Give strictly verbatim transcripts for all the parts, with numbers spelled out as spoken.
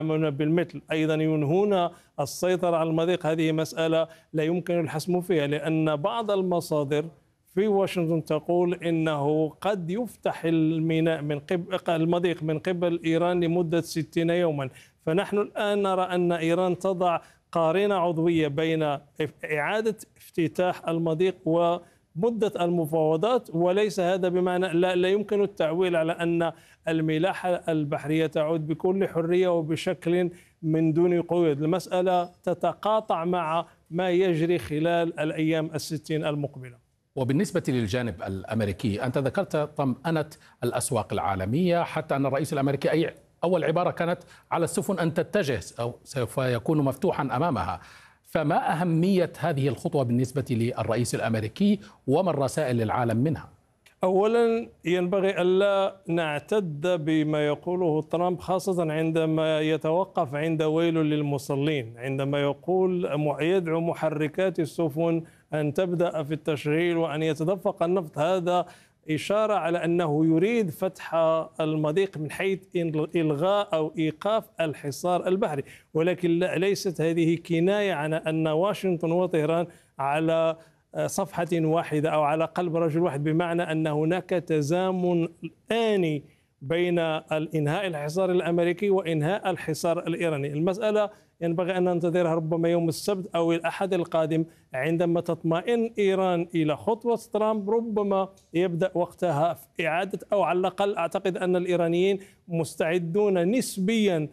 بالمثل، أيضا ينهون السيطرة على المضيق. هذه مسألة لا يمكن الحسم فيها، لأن بعض المصادر في واشنطن تقول إنه قد يفتح الميناء من قبل المضيق من قبل إيران لمدة ستين يوما. فنحن الآن نرى أن إيران تضع قارنة عضوية بين إعادة افتتاح المضيق ومدة المفاوضات، وليس هذا بمعنى لا, لا يمكن التعويل على أن الملاحة البحرية تعود بكل حرية وبشكل من دون قيود. المسألة تتقاطع مع ما يجري خلال الأيام الستين المقبلة. وبالنسبة للجانب الأمريكي، أنت ذكرت طمأنة الأسواق العالمية، حتى أن الرئيس الأمريكي أي أول عبارة كانت على السفن أن تتجه أو سوف يكون مفتوحا أمامها. فما أهمية هذه الخطوة بالنسبة للرئيس الأمريكي وما الرسائل للعالم منها؟ أولا ينبغي ألا نعتد بما يقوله ترامب، خاصة عندما يتوقف عند ويل للمصلين، عندما يقول يدعو محركات السفن أن تبدأ في التشغيل وأن يتدفق النفط. هذا إشارة على أنه يريد فتح المضيق من حيث إلغاء أو إيقاف الحصار البحري، ولكن ليست هذه كناية عن أن واشنطن وطهران على صفحة واحدة أو على قلب رجل واحد، بمعنى أن هناك تزامن آني بين إنهاء الحصار الأمريكي وإنهاء الحصار الإيراني. المسألة ينبغي أن ننتظرها ربما يوم السبت أو الأحد القادم، عندما تطمئن إيران إلى خطوة ترامب ربما يبدأ وقتها في إعادة، أو على الأقل أعتقد أن الإيرانيين مستعدون نسبيا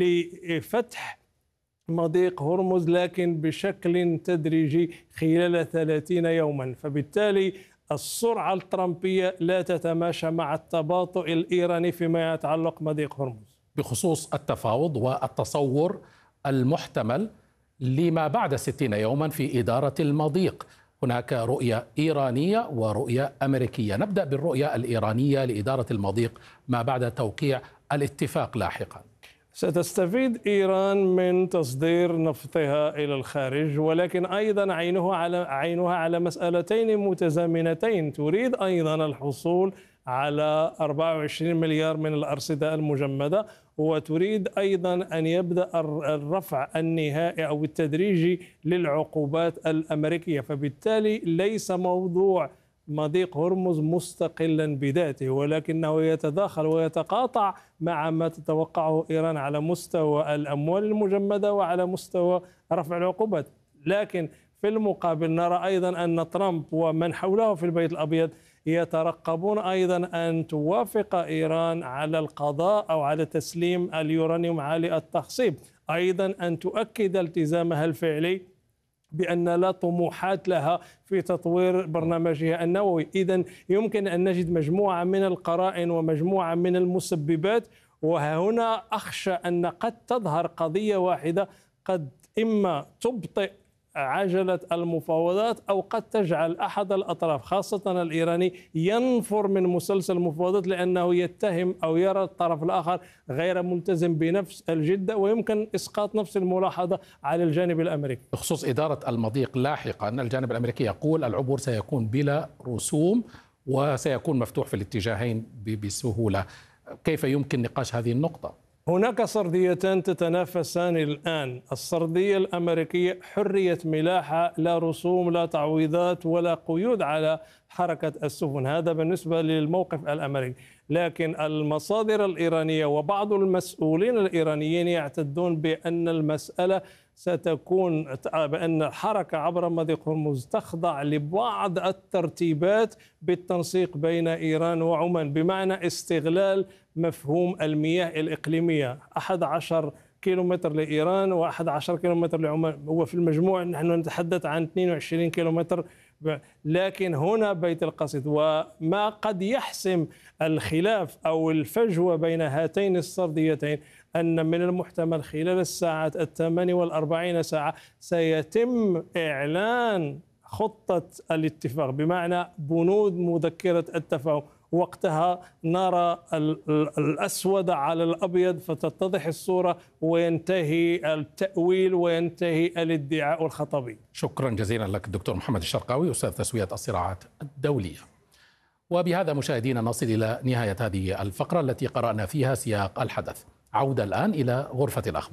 لفتح مضيق هرمز، لكن بشكل تدريجي خلال ثلاثين يوما. فبالتالي السرعة الترامبية لا تتماشى مع التباطؤ الإيراني فيما يتعلق مضيق هرمز. بخصوص التفاوض والتصور المحتمل لما بعد ستين يوما في إدارة المضيق، هناك رؤية إيرانية ورؤية أمريكية. نبدأ بالرؤية الإيرانية لإدارة المضيق ما بعد توقيع الاتفاق لاحقا. ستستفيد إيران من تصدير نفطها إلى الخارج، ولكن أيضا عينها على عينها على مسألتين متزامنتين. تريد أيضا الحصول على أربعة وعشرين مليار من الأرصدة المجمدة، وتريد أيضا أن يبدأ الرفع النهائي أو التدريجي للعقوبات الأمريكية. فبالتالي ليس موضوع مضيق هرمز مستقلا بذاته، ولكنه يتداخل ويتقاطع مع ما تتوقعه إيران على مستوى الأموال المجمدة وعلى مستوى رفع العقوبات. لكن في المقابل نرى أيضا أن ترامب ومن حوله في البيت الأبيض يترقبون أيضا أن توافق إيران على القضاء أو على تسليم اليورانيوم عالي التخصيب، أيضا أن تؤكد التزامها الفعلي بأن لا طموحات لها في تطوير برنامجها النووي. إذن يمكن أن نجد مجموعة من القرائن ومجموعة من المسببات، وهنا أخشى أن قد تظهر قضية واحدة قد إما تبطئ عجلة المفاوضات أو قد تجعل أحد الأطراف خاصة الإيراني ينفر من مسلسل المفاوضات، لأنه يتهم أو يرى الطرف الآخر غير ملتزم بنفس الجدة، ويمكن إسقاط نفس الملاحظة على الجانب الأمريكي. بخصوص إدارة المضيق لاحقا، الجانب الأمريكي يقول العبور سيكون بلا رسوم وسيكون مفتوح في الاتجاهين بسهولة. كيف يمكن نقاش هذه النقطة؟ هناك سرديتان تتنافسان الآن. السردية الأمريكية حرية ملاحة، لا رسوم لا تعويضات ولا قيود على حركة السفن، هذا بالنسبة للموقف الأمريكي. لكن المصادر الإيرانية وبعض المسؤولين الإيرانيين يعتدون بأن المسألة ستكون بأن الحركة عبر مضيق هرمز تخضع لبعض الترتيبات بالتنسيق بين إيران وعمان، بمعنى استغلال مفهوم المياه الإقليمية، أحد عشر كيلومتر لإيران وأحد عشر كيلومتر لعمان، هو في المجموع نحن نتحدث عن اثنين وعشرين كيلومتر. لكن هنا بيت القصيد، وما قد يحسم الخلاف أو الفجوة بين هاتين السرديتين أن من المحتمل خلال الساعات الثمانية والأربعين ساعة سيتم إعلان خطة الاتفاق، بمعنى بنود مذكرة التفاهم. وقتها نرى الأسود على الأبيض فتتضح الصورة وينتهي التأويل وينتهي الادعاء الخطبي. شكرا جزيلا لك الدكتور محمد الشرقاوي، أستاذ تسوية الصراعات الدولية. وبهذا مشاهدينا نصل إلى نهاية هذه الفقرة التي قرأنا فيها سياق الحدث. عودة الآن إلى غرفة الأخبار.